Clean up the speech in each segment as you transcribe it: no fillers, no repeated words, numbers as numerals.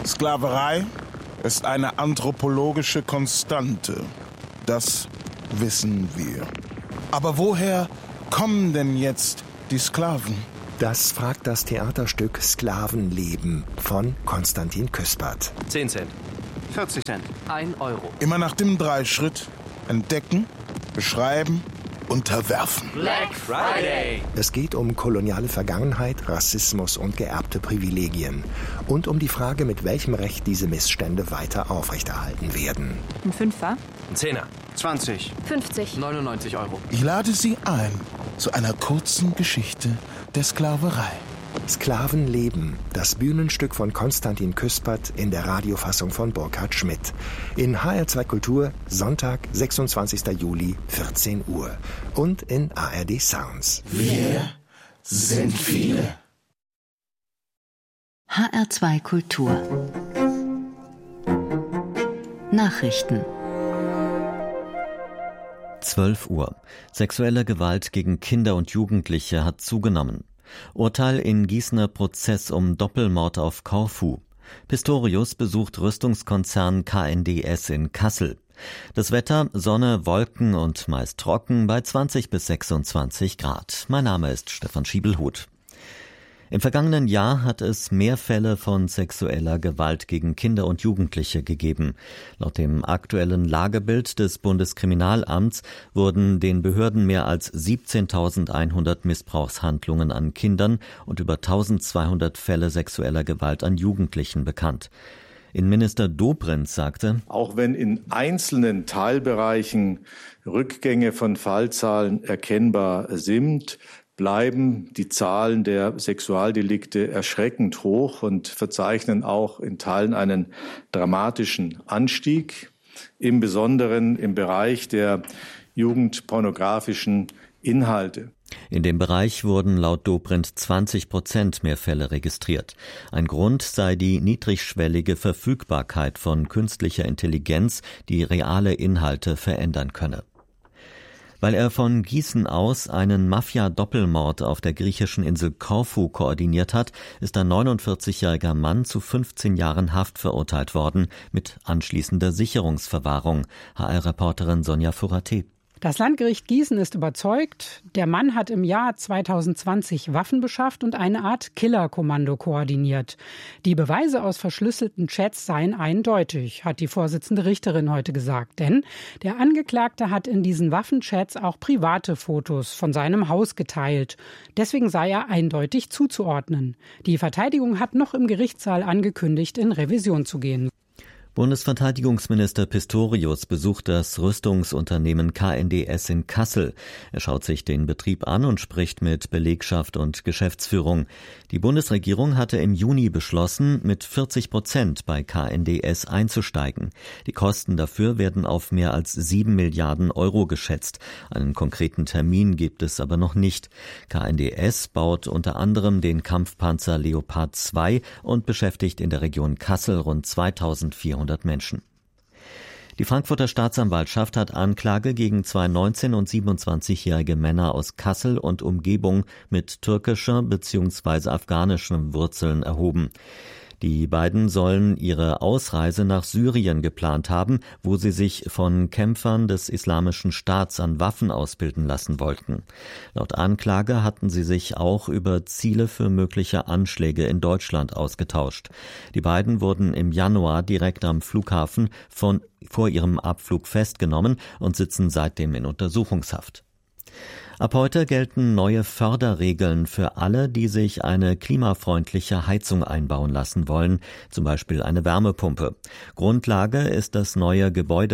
Sklaverei ist eine anthropologische Konstante. Das wissen wir. Aber woher kommen denn jetzt die Sklaven? Das fragt das Theaterstück Sklavenleben von Konstantin Küspert. 10 Cent. 40 Cent. 1 Euro. Immer nach dem Dreischritt: entdecken, beschreiben, unterwerfen. Black Friday! Es geht um koloniale Vergangenheit, Rassismus und geerbte Privilegien. Und um die Frage, mit welchem Recht diese Missstände weiter aufrechterhalten werden. Ein Fünfer? Ein Zehner. 20. 50. 99 Euro. Ich lade Sie ein zu einer kurzen Geschichte der Sklaverei. Sklavenleben, das Bühnenstück von Konstantin Küspert in der Radiofassung von Burkhard Schmidt. In HR2 Kultur, Sonntag, 26. Juli, 14 Uhr. Und in ARD Sounds. Wir sind viele. HR2 Kultur. Nachrichten. 12 Uhr. Sexuelle Gewalt gegen Kinder und Jugendliche hat zugenommen. Urteil in Gießener Prozess um Doppelmord auf Korfu. Pistorius besucht Rüstungskonzern KNDS in Kassel. Das Wetter: Sonne, Wolken und meist trocken bei 20 bis 26 Grad. Mein Name ist Stefan Schiebelhuth. Im vergangenen Jahr hat es mehr Fälle von sexueller Gewalt gegen Kinder und Jugendliche gegeben. Laut dem aktuellen Lagebild des Bundeskriminalamts wurden den Behörden mehr als 17.100 Missbrauchshandlungen an Kindern und über 1.200 Fälle sexueller Gewalt an Jugendlichen bekannt. Innenminister Dobrindt sagte: Auch wenn in einzelnen Teilbereichen Rückgänge von Fallzahlen erkennbar sind, bleiben die Zahlen der Sexualdelikte erschreckend hoch und verzeichnen auch in Teilen einen dramatischen Anstieg, im Besonderen im Bereich der jugendpornografischen Inhalte. In dem Bereich wurden laut Dobrindt 20% mehr Fälle registriert. Ein Grund sei die niedrigschwellige Verfügbarkeit von künstlicher Intelligenz, die reale Inhalte verändern könne. Weil er von Gießen aus einen Mafia-Doppelmord auf der griechischen Insel Korfu koordiniert hat, ist ein 49-jähriger Mann zu 15 Jahren Haft verurteilt worden, mit anschließender Sicherungsverwahrung. HR-Reporterin Sonja Furaté. Das Landgericht Gießen ist überzeugt, der Mann hat im Jahr 2020 Waffen beschafft und eine Art Killerkommando koordiniert. Die Beweise aus verschlüsselten Chats seien eindeutig, hat die Vorsitzende Richterin heute gesagt. Denn der Angeklagte hat in diesen Waffenchats auch private Fotos von seinem Haus geteilt. Deswegen sei er eindeutig zuzuordnen. Die Verteidigung hat noch im Gerichtssaal angekündigt, in Revision zu gehen. Bundesverteidigungsminister Pistorius besucht das Rüstungsunternehmen KNDS in Kassel. Er schaut sich den Betrieb an und spricht mit Belegschaft und Geschäftsführung. Die Bundesregierung hatte im Juni beschlossen, mit 40% bei KNDS einzusteigen. Die Kosten dafür werden auf mehr als 7 Milliarden Euro geschätzt. Einen konkreten Termin gibt es aber noch nicht. KNDS baut unter anderem den Kampfpanzer Leopard 2 und beschäftigt in der Region Kassel rund 2400 Menschen. Die Frankfurter Staatsanwaltschaft hat Anklage gegen zwei 19- und 27-jährige Männer aus Kassel und Umgebung mit türkischer bzw. afghanischen Wurzeln erhoben. Die beiden sollen ihre Ausreise nach Syrien geplant haben, wo sie sich von Kämpfern des Islamischen Staats an Waffen ausbilden lassen wollten. Laut Anklage hatten sie sich auch über Ziele für mögliche Anschläge in Deutschland ausgetauscht. Die beiden wurden im Januar direkt am Flughafen vor ihrem Abflug festgenommen und sitzen seitdem in Untersuchungshaft. Ab heute gelten neue Förderregeln für alle, die sich eine klimafreundliche Heizung einbauen lassen wollen, zum Beispiel eine Wärmepumpe. Grundlage ist das neue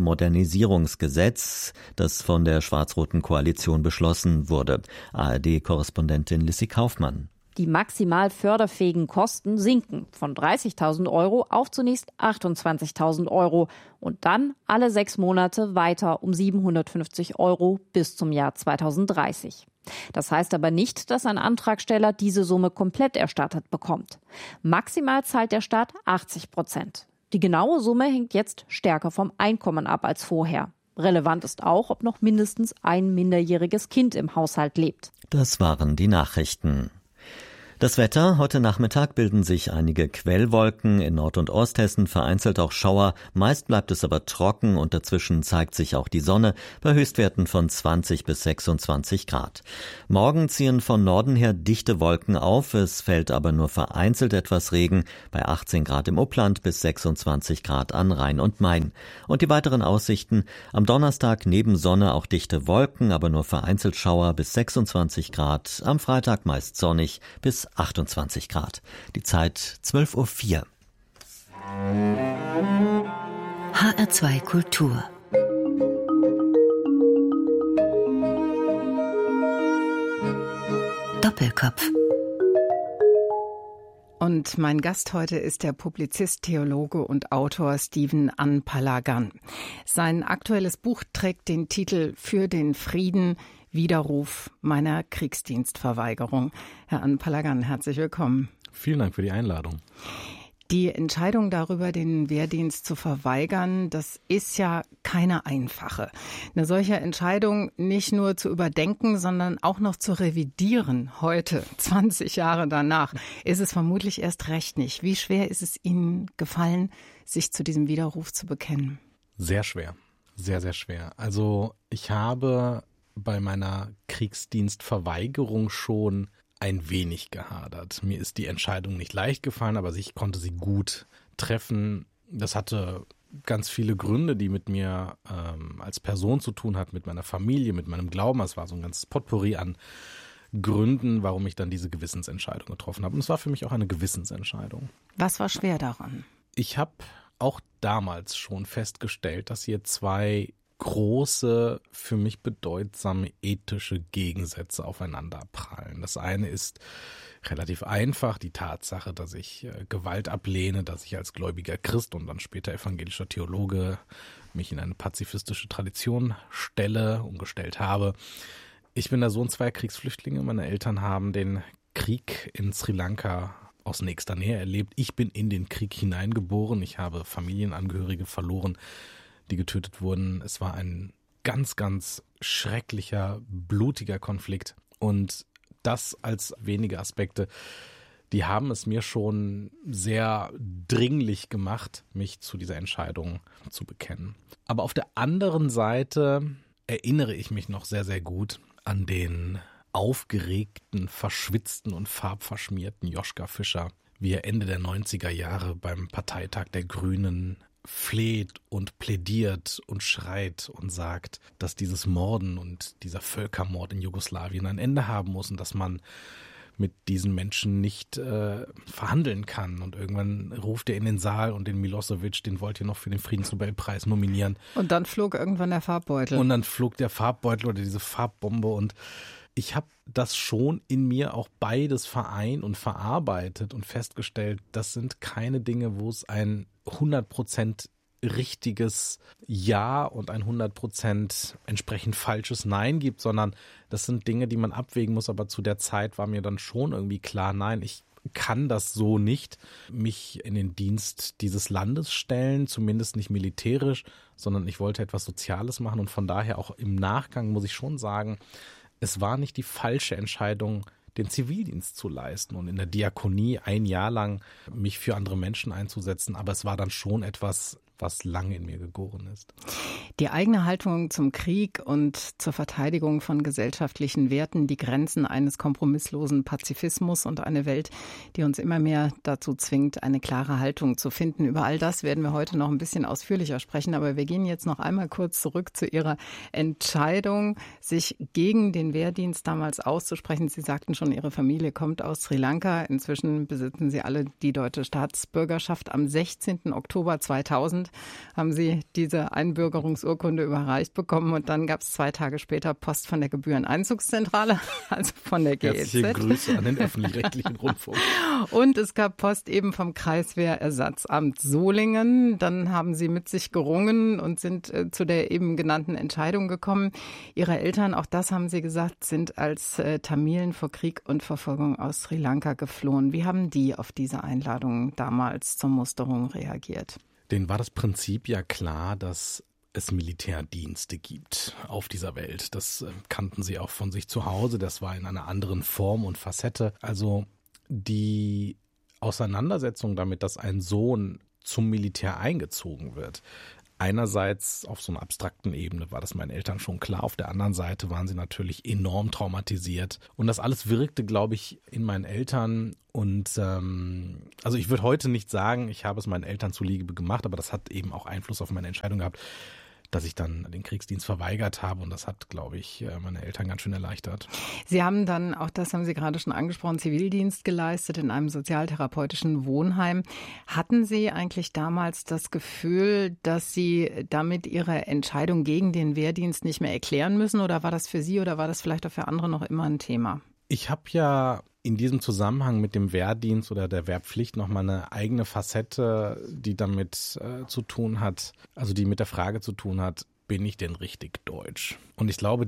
Gebäudemodernisierungsgesetz, das von der schwarz-roten Koalition beschlossen wurde. ARD-Korrespondentin Lissy Kaufmann. Die maximal förderfähigen Kosten sinken von 30.000 Euro auf zunächst 28.000 Euro und dann alle 6 Monate weiter um 750 Euro bis zum Jahr 2030. Das heißt aber nicht, dass ein Antragsteller diese Summe komplett erstattet bekommt. Maximal zahlt der Staat 80%. Die genaue Summe hängt jetzt stärker vom Einkommen ab als vorher. Relevant ist auch, ob noch mindestens ein minderjähriges Kind im Haushalt lebt. Das waren die Nachrichten. Das Wetter: Heute Nachmittag bilden sich einige Quellwolken, in Nord- und Osthessen vereinzelt auch Schauer, meist bleibt es aber trocken und dazwischen zeigt sich auch die Sonne bei Höchstwerten von 20 bis 26 Grad. Morgen ziehen von Norden her dichte Wolken auf, es fällt aber nur vereinzelt etwas Regen, bei 18 Grad im Upland bis 26 Grad an Rhein und Main. Und die weiteren Aussichten: am Donnerstag neben Sonne auch dichte Wolken, aber nur vereinzelt Schauer bis 26 Grad, am Freitag meist sonnig bis 28 Grad. Die Zeit 12:04 Uhr. HR2 Kultur. Doppelkopf. Und mein Gast heute ist der Publizist, Theologe und Autor Stephen An-Palagan. Sein aktuelles Buch trägt den Titel »Für den Frieden. Widerruf meiner Kriegsdienstverweigerung«. Herr An-Palagan, herzlich willkommen. Vielen Dank für die Einladung. Die Entscheidung darüber, den Wehrdienst zu verweigern, das ist ja keine einfache. Eine solche Entscheidung nicht nur zu überdenken, sondern auch noch zu revidieren, heute, 20 Jahre danach, ist es vermutlich erst recht nicht. Wie schwer ist es Ihnen gefallen, sich zu diesem Widerruf zu bekennen? Sehr schwer, sehr, sehr schwer. Also ich habe bei meiner Kriegsdienstverweigerung schon ein wenig gehadert. Mir ist die Entscheidung nicht leicht gefallen, aber ich konnte sie gut treffen. Das hatte ganz viele Gründe, die mit mir als Person zu tun hat, mit meiner Familie, mit meinem Glauben. Es war so ein ganzes Potpourri an Gründen, warum ich dann diese Gewissensentscheidung getroffen habe. Und es war für mich auch eine Gewissensentscheidung. Was war schwer daran? Ich habe auch damals schon festgestellt, dass hier zwei große, für mich bedeutsame ethische Gegensätze aufeinander prallen. Das eine ist relativ einfach, die Tatsache, dass ich Gewalt ablehne, dass ich als gläubiger Christ und dann später evangelischer Theologe mich in eine pazifistische Tradition stelle und gestellt habe. Ich bin der Sohn zweier Kriegsflüchtlinge. Meine Eltern haben den Krieg in Sri Lanka aus nächster Nähe erlebt. Ich bin in den Krieg hineingeboren. Ich habe Familienangehörige verloren, die getötet wurden. Es war ein ganz, ganz schrecklicher, blutiger Konflikt. Und das als wenige Aspekte, die haben es mir schon sehr dringlich gemacht, mich zu dieser Entscheidung zu bekennen. Aber auf der anderen Seite erinnere ich mich noch sehr, sehr gut an den aufgeregten, verschwitzten und farbverschmierten Joschka Fischer, wie er Ende der 90er Jahre beim Parteitag der Grünen fleht und plädiert und schreit und sagt, dass dieses Morden und dieser Völkermord in Jugoslawien ein Ende haben muss und dass man mit diesen Menschen nicht verhandeln kann. Und irgendwann ruft er in den Saal und den Milosevic, den wollt ihr noch für den Friedensnobelpreis nominieren. Und dann flog irgendwann der Farbbeutel. Und dann flog der Farbbeutel oder diese Farbbombe. Und ich habe das schon in mir auch beides vereint und verarbeitet und festgestellt, das sind keine Dinge, wo es ein 100% richtiges Ja und ein 100% entsprechend falsches Nein gibt, sondern das sind Dinge, die man abwägen muss. Aber zu der Zeit war mir dann schon irgendwie klar, nein, ich kann das so nicht, mich in den Dienst dieses Landes stellen, zumindest nicht militärisch, sondern ich wollte etwas Soziales machen. Und von daher auch im Nachgang muss ich schon sagen, es war nicht die falsche Entscheidung, den Zivildienst zu leisten und in der Diakonie ein Jahr lang mich für andere Menschen einzusetzen. Aber es war dann schon etwas, was lange in mir gegoren ist. Die eigene Haltung zum Krieg und zur Verteidigung von gesellschaftlichen Werten, die Grenzen eines kompromisslosen Pazifismus und eine Welt, die uns immer mehr dazu zwingt, eine klare Haltung zu finden. Über all das werden wir heute noch ein bisschen ausführlicher sprechen, aber wir gehen jetzt noch einmal kurz zurück zu Ihrer Entscheidung, sich gegen den Wehrdienst damals auszusprechen. Sie sagten schon, Ihre Familie kommt aus Sri Lanka. Inzwischen besitzen Sie alle die deutsche Staatsbürgerschaft. Am 16. Oktober 2000 haben Sie diese Einbürgerungsurkunde überreicht bekommen und dann gab es 2 Tage später Post von der Gebühreneinzugszentrale, also von der GEZ. Herzliche Grüße an den öffentlich-rechtlichen Rundfunk. Und es gab Post eben vom Kreiswehrersatzamt Solingen. Dann haben Sie mit sich gerungen und sind zu der eben genannten Entscheidung gekommen. Ihre Eltern, auch das haben Sie gesagt, sind als Tamilen vor Krieg und Verfolgung aus Sri Lanka geflohen. Wie haben die auf diese Einladung damals zur Musterung reagiert? Denen war das Prinzip ja klar, dass es Militärdienste gibt auf dieser Welt. Das kannten sie auch von sich zu Hause. Das war in einer anderen Form und Facette. Also die Auseinandersetzung damit, dass ein Sohn zum Militär eingezogen wird, einerseits auf so einer abstrakten Ebene war das meinen Eltern schon klar, auf der anderen Seite waren sie natürlich enorm traumatisiert. Und das alles wirkte, glaube ich, in meinen Eltern. Und also ich würde heute nicht sagen, ich habe es meinen Eltern zuliebe gemacht, aber das hat eben auch Einfluss auf meine Entscheidung gehabt, dass ich dann den Kriegsdienst verweigert habe. Und das hat, glaube ich, meine Eltern ganz schön erleichtert. Sie haben dann, auch das haben Sie gerade schon angesprochen, Zivildienst geleistet in einem sozialtherapeutischen Wohnheim. Hatten Sie eigentlich damals das Gefühl, dass Sie damit Ihre Entscheidung gegen den Wehrdienst nicht mehr erklären müssen? Oder war das für Sie oder war das vielleicht auch für andere noch immer ein Thema? Ich habe ja in diesem Zusammenhang mit dem Wehrdienst oder der Wehrpflicht nochmal eine eigene Facette, die damit zu tun hat, also die mit der Frage zu tun hat, bin ich denn richtig deutsch? Und ich glaube,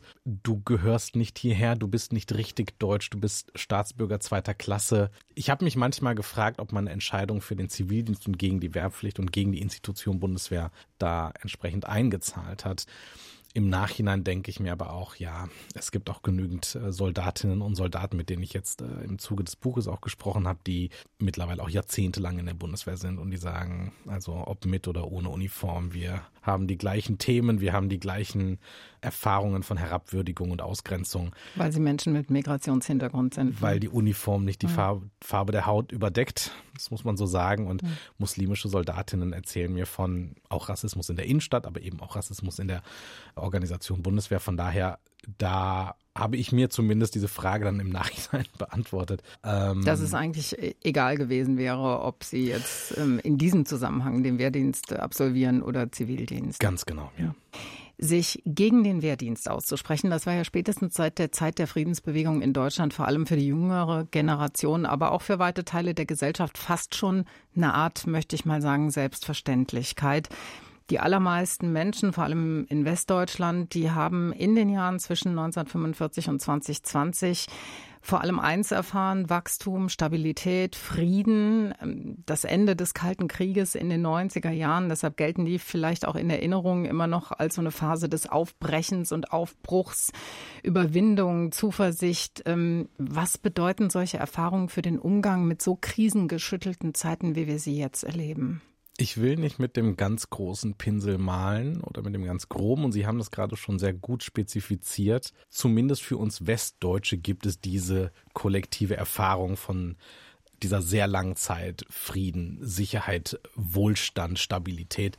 du gehörst nicht hierher, du bist nicht richtig deutsch, du bist Staatsbürger zweiter Klasse. Ich habe mich manchmal gefragt, ob meine Entscheidung für den Zivildienst und gegen die Wehrpflicht und gegen die Institution Bundeswehr da entsprechend eingezahlt hat. Im Nachhinein denke ich mir aber auch, ja, es gibt auch genügend Soldatinnen und Soldaten, mit denen ich jetzt im Zuge des Buches auch gesprochen habe, die mittlerweile auch jahrzehntelang in der Bundeswehr sind und die sagen, also ob mit oder ohne Uniform, wir haben die gleichen Themen, wir haben die gleichen Erfahrungen von Herabwürdigung und Ausgrenzung. Weil sie Menschen mit Migrationshintergrund sind. Weil die Uniform nicht die Farbe der Haut überdeckt, das muss man so sagen. Und muslimische Soldatinnen erzählen mir von auch Rassismus in der Innenstadt, aber eben auch Rassismus in der Organisation Bundeswehr. Von daher, da habe ich mir zumindest diese Frage dann im Nachhinein beantwortet. Dass es eigentlich egal gewesen wäre, ob Sie jetzt in diesem Zusammenhang den Wehrdienst absolvieren oder Zivildienst. Ganz genau, ja. Sich gegen den Wehrdienst auszusprechen, das war ja spätestens seit der Zeit der Friedensbewegung in Deutschland, vor allem für die jüngere Generation, aber auch für weite Teile der Gesellschaft fast schon eine Art, möchte ich mal sagen, Selbstverständlichkeit. Die allermeisten Menschen, vor allem in Westdeutschland, die haben in den Jahren zwischen 1945 und 2020 vor allem eins erfahren: Wachstum, Stabilität, Frieden, das Ende des Kalten Krieges in den 90er Jahren. Deshalb gelten die vielleicht auch in Erinnerung immer noch als so eine Phase des Aufbrechens und Aufbruchs, Überwindung, Zuversicht. Was bedeuten solche Erfahrungen für den Umgang mit so krisengeschüttelten Zeiten, wie wir sie jetzt erleben? Ich will nicht mit dem ganz großen Pinsel malen oder mit dem ganz groben, und Sie haben das gerade schon sehr gut spezifiziert. Zumindest für uns Westdeutsche gibt es diese kollektive Erfahrung von dieser sehr langen Zeit: Frieden, Sicherheit, Wohlstand, Stabilität.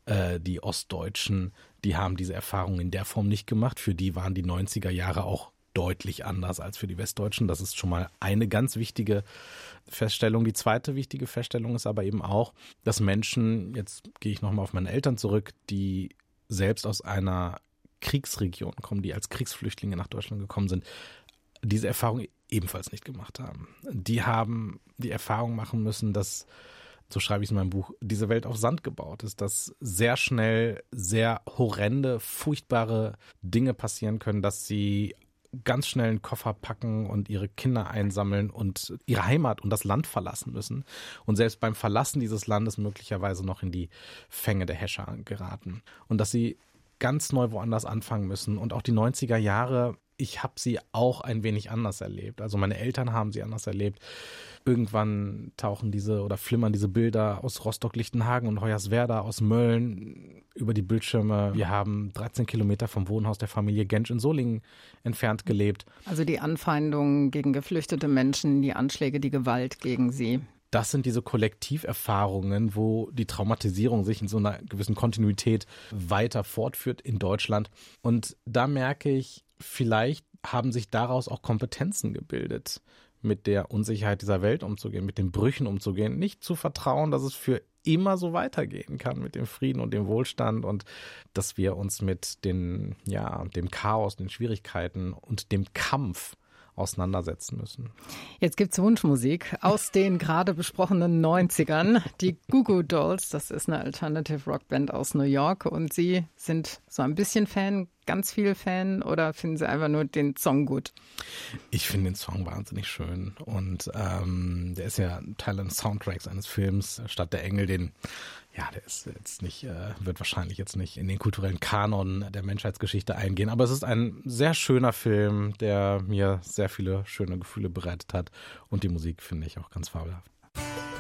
Die Ostdeutschen, die haben diese Erfahrung in der Form nicht gemacht. Für die waren die 90er Jahre auch deutlich anders als für die Westdeutschen. Das ist schon mal eine ganz wichtige Feststellung. Die zweite wichtige Feststellung ist aber eben auch, dass Menschen, jetzt gehe ich nochmal auf meine Eltern zurück, die selbst aus einer Kriegsregion kommen, die als Kriegsflüchtlinge nach Deutschland gekommen sind, diese Erfahrung ebenfalls nicht gemacht haben. Die haben die Erfahrung machen müssen, dass, so schreibe ich es in meinem Buch, diese Welt auf Sand gebaut ist, dass sehr schnell sehr horrende, furchtbare Dinge passieren können, dass sie ganz schnell einen Koffer packen und ihre Kinder einsammeln und ihre Heimat und das Land verlassen müssen und selbst beim Verlassen dieses Landes möglicherweise noch in die Fänge der Häscher geraten und dass sie ganz neu woanders anfangen müssen. Und auch die 90er Jahre, ich habe sie auch ein wenig anders erlebt. Also meine Eltern haben sie anders erlebt. Irgendwann tauchen flimmern diese Bilder aus Rostock-Lichtenhagen und Hoyerswerda, aus Mölln über die Bildschirme. Wir haben 13 Kilometer vom Wohnhaus der Familie Gensch in Solingen entfernt gelebt. Also die Anfeindungen gegen geflüchtete Menschen, die Anschläge, die Gewalt gegen sie. Das sind diese Kollektiverfahrungen, wo die Traumatisierung sich in so einer gewissen Kontinuität weiter fortführt in Deutschland. Und da merke ich, vielleicht haben sich daraus auch Kompetenzen gebildet, mit der Unsicherheit dieser Welt umzugehen, mit den Brüchen umzugehen, nicht zu vertrauen, dass es für immer so weitergehen kann mit dem Frieden und dem Wohlstand und dass wir uns mit dem Chaos, den Schwierigkeiten und dem Kampf auseinandersetzen müssen. Jetzt gibt's Wunschmusik aus den gerade besprochenen 90ern. Die Goo Goo Dolls, das ist eine Alternative Rockband aus New York und Sie sind so ein bisschen Fan, ganz viel Fan, oder finden Sie einfach nur den Song gut? Ich finde den Song wahnsinnig schön und der ist ja Teil eines Soundtracks eines Films, Stadt der Engel, den Ja, der ist jetzt nicht, wird wahrscheinlich jetzt nicht in den kulturellen Kanon der Menschheitsgeschichte eingehen, aber es ist ein sehr schöner Film, der mir sehr viele schöne Gefühle bereitet hat und die Musik finde ich auch ganz fabelhaft.